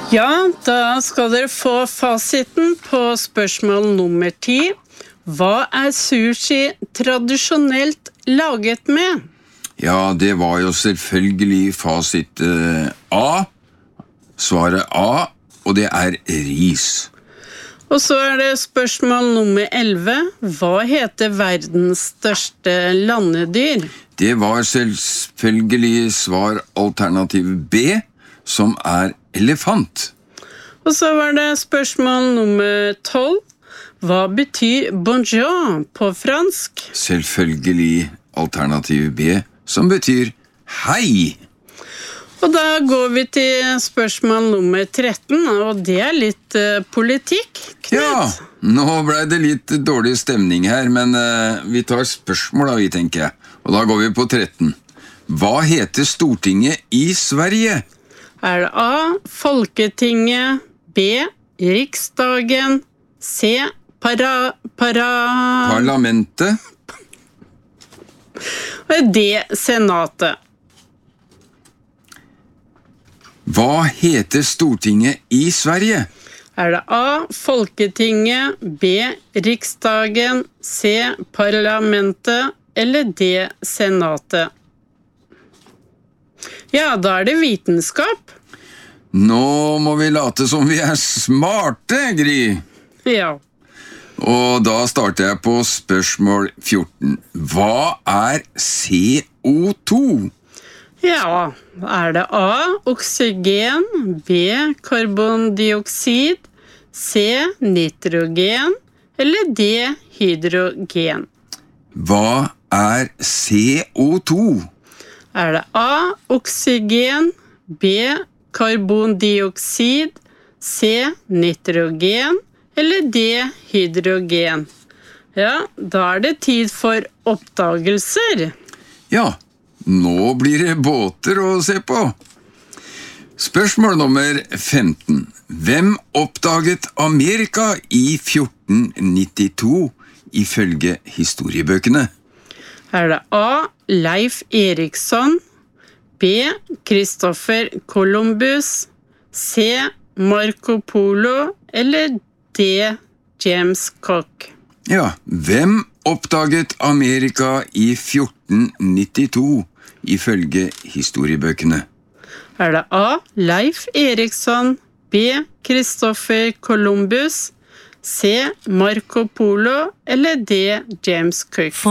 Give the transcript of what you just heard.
Ja, da skal dere få fasiten på spørsmål nummer 10. Hva er sushi tradisjonelt laget med? Ja, det var jo selvfølgelig fasit A. Svaret A, og det er ris. Og så er det spørsmål nummer 11. Hva heter verdens største landedyr? Det var selvfølgelig svar alternativ B, som er elefant. Og så var det spørsmål nummer 12. Hva betyr bonjour på fransk? Selvfølgelig alternativ B, som betyr hei. Og da går vi til spørsmål nummer 13, og det er litt politikk, Knut. Ja, nå ble det litt dårlig stemning her, men vi tar spørsmål da, tenker jeg. Og da går vi på 13. Hva heter Stortinget i Sverige? Er det A, Folketinget, B, Riksdagen, C, Parlamentet. Og D, Senatet. Hva heter Stortinget i Sverige? Er det A, Folketinget, B, Riksdagen, C, Parlamentet eller D, Senatet? Ja, da er det vitenskap. Nå må vi late som vi er smarte, Gry. Ja. Og da starter jeg på spørsmål 14. Hva er CO2? Ja, er det A, oksygen, B, karbondioksid, C, nitrogen eller D, hydrogen? Hva er CO2? Er det A, oksygen, B, karbondioksid, C, nitrogen eller D, hydrogen? Ja, da er det tid for oppdagelser. Ja, nå blir det båter å se på. Spørsmål nummer 15. Hvem oppdaget Amerika i 1492 ifølge historiebøkene? Er det A, Leif Eriksson, B, Christopher Columbus, C, Marco Polo eller D, James Cook? Ja, hvem oppdaget Amerika i 1492 ifølge historiebøkene? Er det A, Leif Eriksson, B, Christopher Columbus, C, Marco Polo eller D, James Cook?